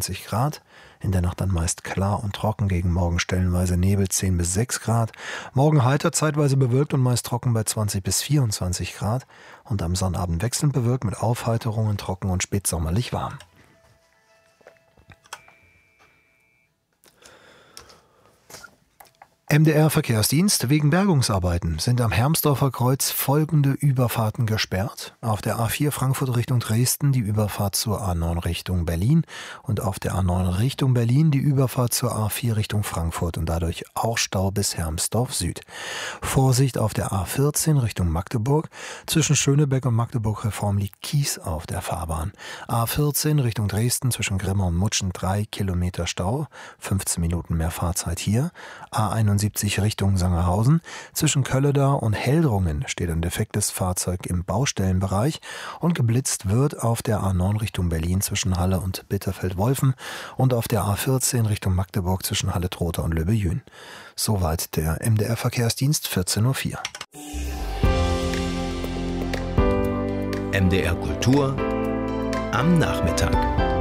20 Grad. In der Nacht dann meist klar und trocken, gegen Morgen stellenweise Nebel 10 bis 6 Grad. Morgen heiter, zeitweise bewölkt und meist trocken bei 20 bis 24 Grad. Und am Sonnabend wechselnd bewölkt mit Aufheiterungen, trocken und spätsommerlich warm. MDR-Verkehrsdienst: Wegen Bergungsarbeiten sind am Hermsdorfer Kreuz folgende Überfahrten gesperrt. Auf der A4 Frankfurt Richtung Dresden die Überfahrt zur A9 Richtung Berlin und auf der A9 Richtung Berlin die Überfahrt zur A4 Richtung Frankfurt und dadurch auch Stau bis Hermsdorf Süd. Vorsicht auf der A14 Richtung Magdeburg. Zwischen Schönebeck und Magdeburg-Reform liegt Kies auf der Fahrbahn. A14 Richtung Dresden zwischen Grimma und Mutschen 3 Kilometer Stau, 15 Minuten mehr Fahrzeit hier. A71 Richtung Sangerhausen. Zwischen Kölleda und Heldrungen steht ein defektes Fahrzeug im Baustellenbereich und geblitzt wird auf der A9 Richtung Berlin zwischen Halle und Bitterfeld-Wolfen und auf der A14 Richtung Magdeburg zwischen Halle-Trotha und Löbejün. Soweit der MDR-Verkehrsdienst, 14:04 Uhr. MDR Kultur am Nachmittag.